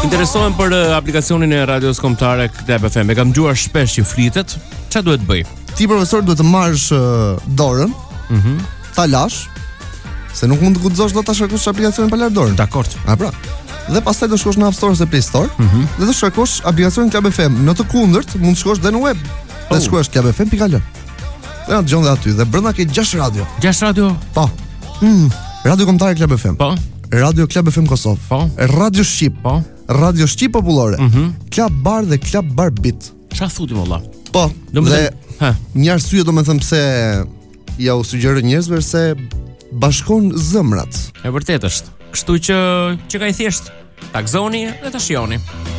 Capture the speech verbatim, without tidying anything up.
interesohen për uh, aplikacionin e radios kombëtare Club F M. E kam dëgjuar shpesh që flitet. Çfarë duhet bëj? Ti profesor duhet të marrësh uh, dorën, Mhm. ta lash, se nuk mund të guxosh dot ta shkarkosh aplikacionin pa larë dorën. Dakor. A pra. Dhe pastaj do shkosh në App Store ose Play Store, Mhm. dhe do shkarkosh aplikacionin Club F M. Në të kundërt, mund të shkosh dhe në web. Dhe Oh. shkruash club f m dot l. Dhe na dëgjon dhe aty dhe brenda ke gjashtë radio. Gjashtë radio? Po. Mm. Radio kombëtare Club F M. Po. Radio Club F M Kosovë. Po. Radio Shqip. Po. Radio Shqip Popullore. Mhm. Club Bar dhe Club Bar Beat. Çfarë thuti valla? Po. Do më Dhe thënë, ha, një arsye do më thëmë pse ja u sugjeroj njerëzve se bashkon zëmrat. e vërtet është. Kështu që që ka i thjesht, ta gëzoni dhe ta shijoni.